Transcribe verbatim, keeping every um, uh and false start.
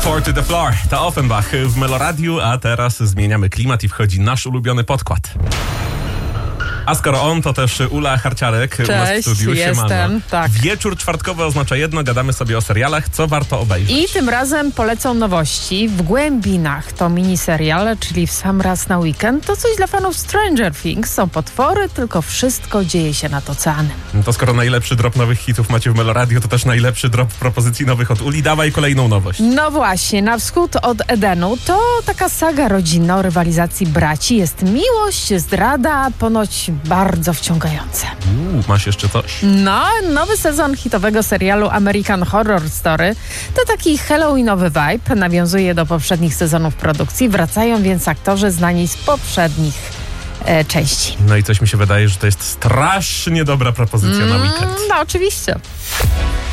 Four to the floor. To Offenbach w Meloradiu, a teraz zmieniamy klimat i wchodzi nasz ulubiony podkład. A skoro on, to też Ula Harciarek u nas w studiu. Jestem, Siemano. tak. Wieczór czwartkowy oznacza jedno, gadamy sobie o serialach, co warto obejrzeć. I tym razem polecą nowości. W Głębinach to miniserial, czyli w sam raz na weekend. To coś dla fanów Stranger Things. Są potwory, tylko wszystko dzieje się nad oceanem. To skoro najlepszy drop nowych hitów macie w Meloradiu, to też najlepszy drop propozycji nowych od Uli. Dawaj kolejną nowość. No właśnie, Na wschód od Edenu to taka saga rodzinna o rywalizacji braci. Jest miłość, zdrada, ponoć bardzo wciągające. Uuu, masz jeszcze coś? No, nowy sezon hitowego serialu American Horror Story to taki halloweenowy vibe, nawiązuje do poprzednich sezonów produkcji, wracają więc aktorzy znani z poprzednich e, części. No i coś mi się wydaje, że to jest strasznie dobra propozycja mm, na weekend. No oczywiście.